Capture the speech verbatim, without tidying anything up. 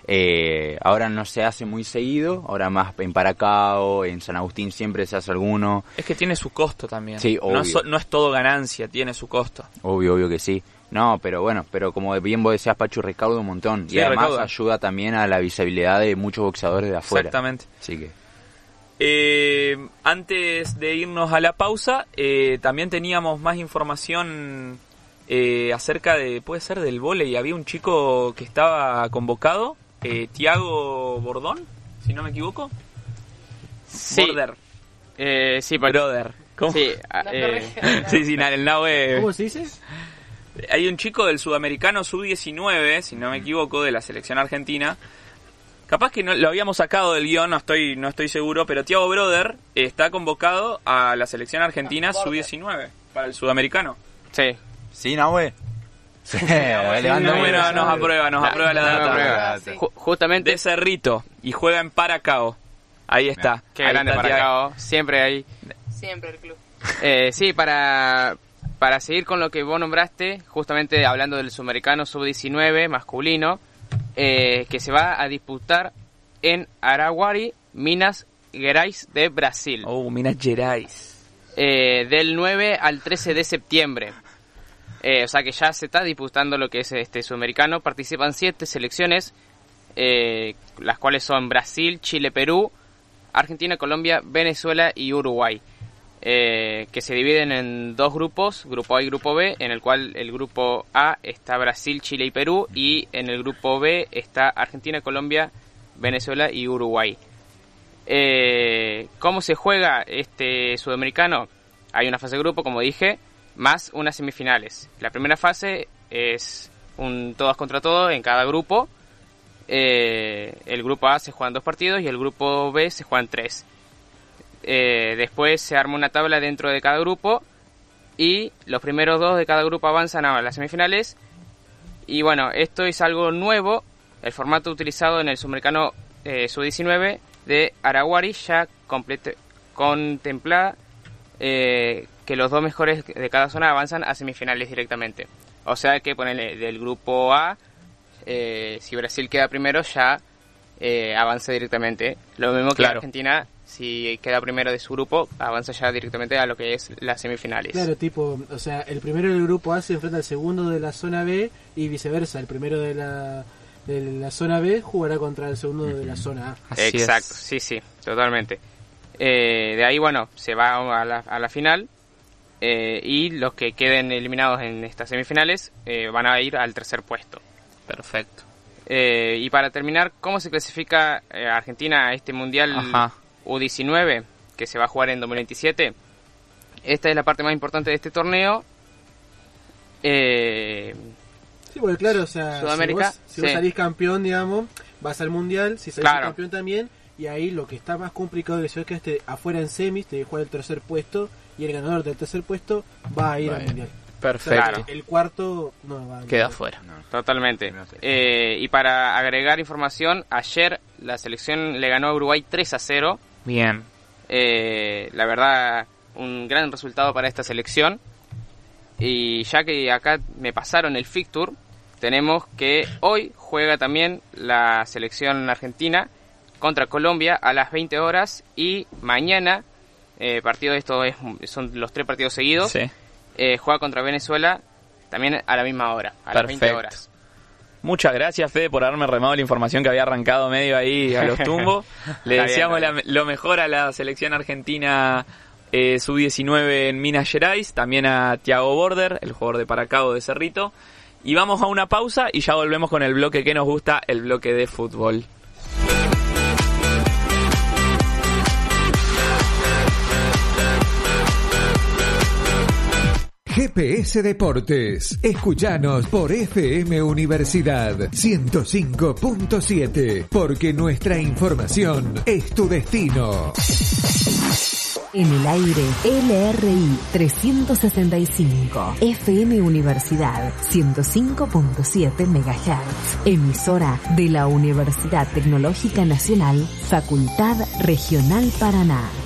Eh, ahora no se hace muy seguido, ahora más en Paracao, en San Agustín siempre se hace alguno. Es que tiene su costo también. Sí, obvio. No es, no es todo ganancia, tiene su costo. Obvio, obvio que sí. No, pero bueno, pero como bien vos decías, Pachu, recauda un montón. Sí, y además recauda. ayuda también a la visibilidad de muchos boxeadores de afuera. Exactamente. Así que... Eh, antes de irnos a la pausa, eh, también teníamos más información eh, acerca de, puede ser del vóley. Había un chico que estaba convocado, eh, Tiago Bordón, si no me equivoco. Sí. Border. Eh, sí, porque... Brother. ¿Cómo? Sí, a- eh, sí, sí, el Nahue. ¿Cómo se dice? Hay un chico del sudamericano sub diecinueve, si no me equivoco, de la selección argentina. Capaz que no, lo habíamos sacado del guión, no estoy, no estoy seguro, pero Thiago Brother está convocado a la selección argentina sub diecinueve para el sudamericano. sí. Sí, Nahue. Sí, levanta No, bueno, nos aprueba, nos La- aprueba la la data. aprueba. Sí. Ju- justamente... De Cerrito, y juega en Paracao. Ahí está. Qué Ahí grande está para Thiago. acá, siempre ahí. Siempre el club. Eh, sí, para, para seguir con lo que vos nombraste, justamente hablando del sudamericano sub diecinueve masculino, eh, que se va a disputar en Araguari, Minas Gerais de Brasil, Oh, Minas Gerais. eh, del nueve al trece de septiembre. Eh, o sea que ya se está disputando lo que es este sudamericano. Participan siete selecciones, eh, las cuales son Brasil, Chile, Perú, Argentina, Colombia, Venezuela y Uruguay. Eh, que se dividen en dos grupos, grupo A y grupo B, en el cual el grupo A está Brasil, Chile y Perú, y en el grupo B está Argentina, Colombia, Venezuela y Uruguay. Eh, ¿Cómo se juega este sudamericano? Hay una fase de grupo, como dije, más unas semifinales. La primera fase es un todos contra todos en cada grupo. Eh, el grupo A se juegan dos partidos y el grupo B se juegan tres. Eh, después se arma una tabla dentro de cada grupo y los primeros dos de cada grupo avanzan a las semifinales. Y bueno, esto es algo nuevo, el formato utilizado en el sudamericano eh, sub diecinueve de Araguari ya complete, contempla eh, que los dos mejores de cada zona avanzan a semifinales directamente. O sea que ponele del grupo A, eh, si Brasil queda primero ya eh, avanza directamente. Lo mismo que Claro. Argentina, si queda primero de su grupo, avanza ya directamente a lo que es las semifinales. Claro, tipo, o sea, el primero del grupo A se enfrenta al segundo de la zona B y viceversa. El primero de la, de la zona B jugará contra el segundo de la zona A. Así Exacto, es. sí, sí, totalmente. Eh, de ahí, bueno, se va a la, a la final eh, y los que queden eliminados en estas semifinales eh, van a ir al tercer puesto. Perfecto. Eh, y para terminar, ¿cómo se clasifica eh, Argentina a este Mundial Ajá. U diecinueve que se va a jugar en dos mil veintisiete? Esta es la parte más importante de este torneo. Eh, Sí, porque claro, o sea, Sudamérica, si, vos, si vos sí. salís campeón, digamos, vas al mundial, si salís Claro. campeón también, y ahí lo que está más complicado es que esté afuera en semis, te juega el tercer puesto, y el ganador del tercer puesto va a ir Va al a ir. mundial. O sea, Perfecto. el cuarto no va a Queda fuera. No. Totalmente. No sé. Eh, y para agregar información, ayer la selección le ganó a Uruguay tres a cero. Bien. Eh, la verdad, un gran resultado para esta selección. Y ya que acá me pasaron el fixture, tenemos que hoy juega también la selección argentina contra Colombia a las veinte horas y mañana, eh, partido de esto es, son los tres partidos seguidos, Sí. eh, juega contra Venezuela también a la misma hora, a las veinte Perfecto. horas. Muchas gracias, Fede, por haberme remado la información que había arrancado medio ahí a los tumbos. Le Está deseamos bien, la- lo mejor a la selección argentina eh, sub diecinueve en Minas Gerais, también a Thiago Border, el jugador de Paracao de Cerrito. Y vamos a una pausa y ya volvemos con el bloque que nos gusta, el bloque de fútbol. G P S Deportes. Escuchanos por F M Universidad ciento cinco punto siete, porque nuestra información es tu destino. En el aire, L R I trescientos sesenta y cinco, F M Universidad ciento cinco punto siete megahertz, emisora de la Universidad Tecnológica Nacional, Facultad Regional Paraná.